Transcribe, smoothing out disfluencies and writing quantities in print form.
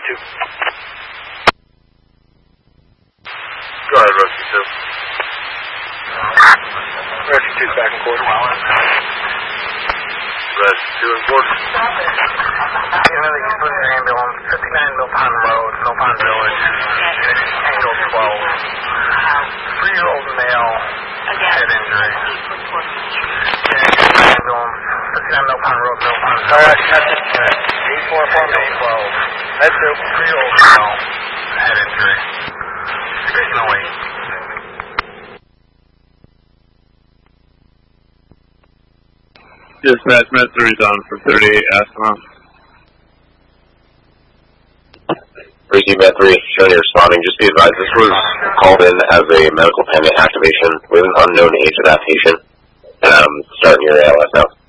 2. Go ahead, Rescue 2. Rescue 2's back in court. Rescue 2 in court. Ambulance, 59 Mill Pond Road, Mill Pond Village, Angle 12. 3-year-old male, head injury. Ambulance, 59 Mill Pond Road, Mill Pond Village. Alright, that's it. 844 Mill 12. That's it. 3-year-old male, head injury. Division 08. Dispatch Met 3's on for 38 Aspen. Rescue Met 3, showing you responding. Just be advised, this was called in as a medical pendant activation with an unknown age of that patient. Starting your ALS now.